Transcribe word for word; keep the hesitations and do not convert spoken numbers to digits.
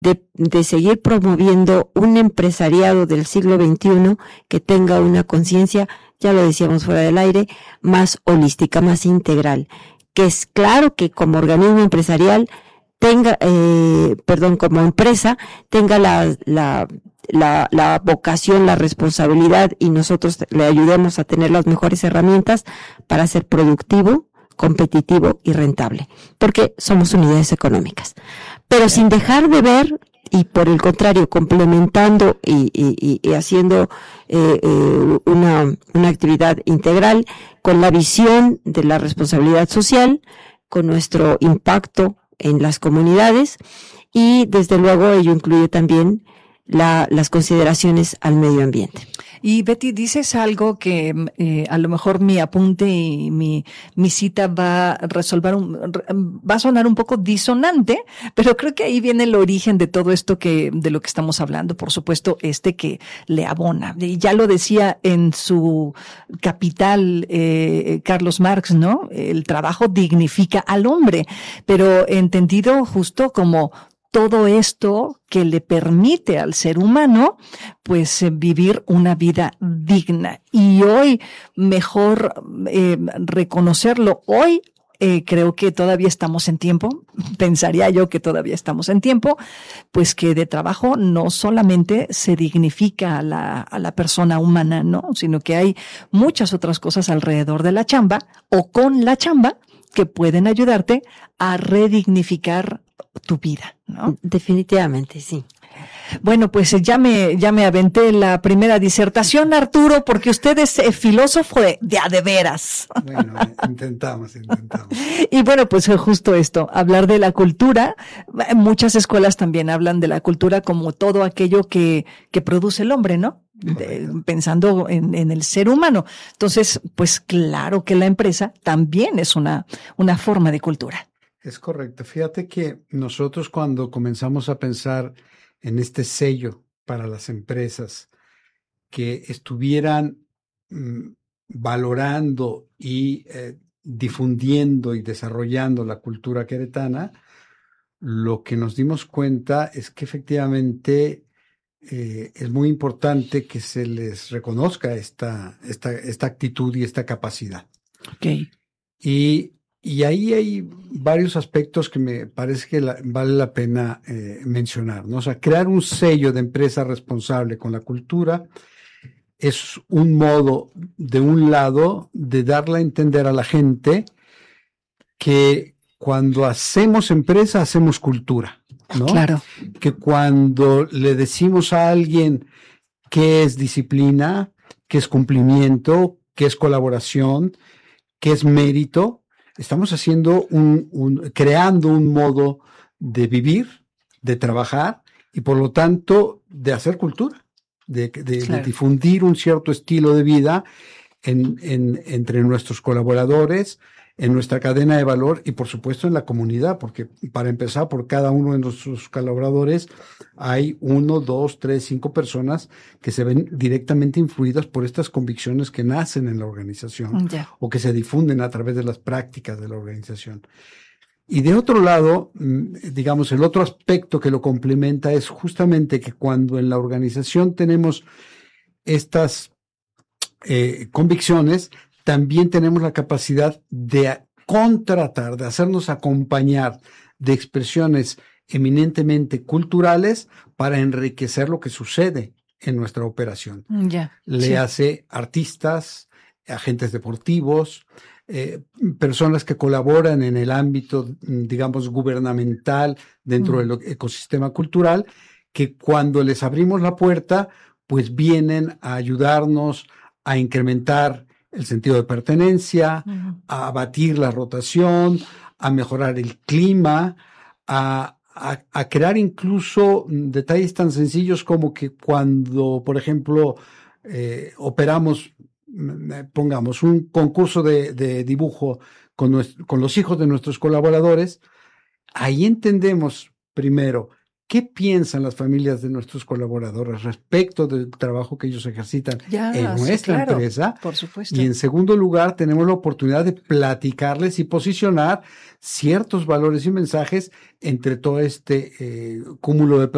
de, de seguir promoviendo un empresariado del siglo veintiuno que tenga una conciencia, ya lo decíamos fuera del aire, más holística, más integral. Que es claro que como organismo empresarial tenga, eh, perdón, como empresa, tenga la, la, la, la vocación, la responsabilidad y nosotros le ayudemos a tener las mejores herramientas para ser productivo, competitivo y rentable, porque somos unidades económicas. Pero sin dejar de ver, y por el contrario, complementando y, y, y haciendo eh, eh, una, una actividad integral con la visión de la responsabilidad social, con nuestro impacto en las comunidades y desde luego ello incluye también la, las consideraciones al medio ambiente. Y Betty, dices algo que eh, a lo mejor mi apunte y mi, mi cita va a resolver un, va a sonar un poco disonante, pero creo que ahí viene el origen de todo esto que, de lo que estamos hablando. Por supuesto, este que le abona. Y ya lo decía en su Capital, eh, Carlos Marx, ¿no? El trabajo dignifica al hombre, pero entendido justo como todo esto que le permite al ser humano, pues, eh, vivir una vida digna. Y hoy, mejor eh, reconocerlo, hoy eh, creo que todavía estamos en tiempo, pensaría yo que todavía estamos en tiempo, pues que de trabajo no solamente se dignifica a la, a la persona humana, ¿no? Sino que hay muchas otras cosas alrededor de la chamba o con la chamba que pueden ayudarte a redignificar tu vida, ¿no? Definitivamente, sí. Bueno, pues ya me, ya me aventé la primera disertación, Arturo, porque usted es eh, filósofo de, de a de veras. Bueno, intentamos, intentamos. Y bueno, pues justo esto, hablar de la cultura. Muchas escuelas también hablan de la cultura como todo aquello que, que produce el hombre, ¿no? De, pensando en, en el ser humano. Entonces, pues claro que la empresa también es una, una forma de cultura. Es correcto. Fíjate que nosotros cuando comenzamos a pensar en este sello para las empresas que estuvieran mmm, valorando y eh, difundiendo y desarrollando la cultura queretana, lo que nos dimos cuenta es que efectivamente eh, es muy importante que se les reconozca esta, esta, esta actitud y esta capacidad. Okay. Y Y ahí hay varios aspectos que me parece que la, vale la pena eh, mencionar, ¿no? O sea, crear un sello de empresa responsable con la cultura es un modo, de un lado, de darle a entender a la gente que cuando hacemos empresa, hacemos cultura, ¿no? Claro. Que cuando le decimos a alguien qué es disciplina, qué es cumplimiento, qué es colaboración, qué es mérito, estamos haciendo un, un, creando un modo de vivir, de trabajar y por lo tanto de hacer cultura, de, de, claro. de difundir un cierto estilo de vida en, en, entre nuestros colaboradores, en nuestra cadena de valor y por supuesto en la comunidad, porque para empezar por cada uno de nuestros colaboradores hay uno, dos, tres, cinco personas que se ven directamente influidas por estas convicciones que nacen en la organización yeah. o que se difunden a través de las prácticas de la organización. Y de otro lado, digamos, el otro aspecto que lo complementa es justamente que cuando en la organización tenemos estas eh, convicciones, también tenemos la capacidad de contratar, de hacernos acompañar de expresiones eminentemente culturales para enriquecer lo que sucede en nuestra operación. Yeah, Le sí. hace artistas, agentes deportivos, eh, personas que colaboran en el ámbito, digamos, gubernamental dentro mm. del ecosistema cultural, que cuando les abrimos la puerta, pues vienen a ayudarnos a incrementar el sentido de pertenencia, uh-huh. a abatir la rotación, a mejorar el clima, a, a, a crear incluso detalles tan sencillos como que cuando, por ejemplo, eh, operamos, pongamos, un concurso de, de dibujo con, nuestro, con los hijos de nuestros colaboradores, ahí entendemos primero qué piensan las familias de nuestros colaboradores respecto del trabajo que ellos ejercitan ya, en nuestra sí, claro, empresa. Por supuesto. Y en segundo lugar, tenemos la oportunidad de platicarles y posicionar ciertos valores y mensajes entre todo este eh, cúmulo de